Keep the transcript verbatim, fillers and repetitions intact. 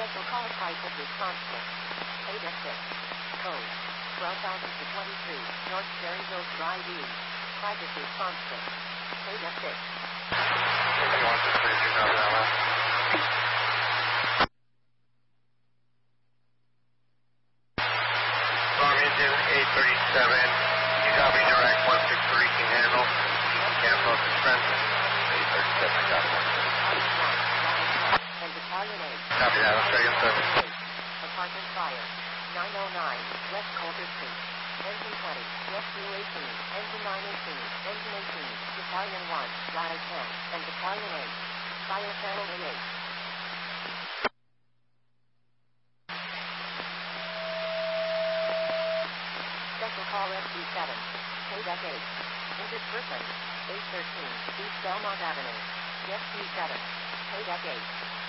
Special call crisis response kit. A D E C six. Code twelve thousand twenty-three. North Cherry Hills Drive East. Crisis response kit. A D E C six. Storm engine eight thirty-seven. You copy direct one six three can handle. Cancel suspension. eight thirty-seven, got one. And Battalion eight. Copy that, Australian service. Apartment fire. nine oh nine, West Coulter Street. Engine twenty, rescue eighteen, engine nine eighteen, engine eighteen, Battalion one, ladder ten, and Battalion eight. Fire channel A eight. Special call S D seven. K D E C eight. Injured person. eight thirteen, East Belmont Avenue. S D seven. K D E C eight.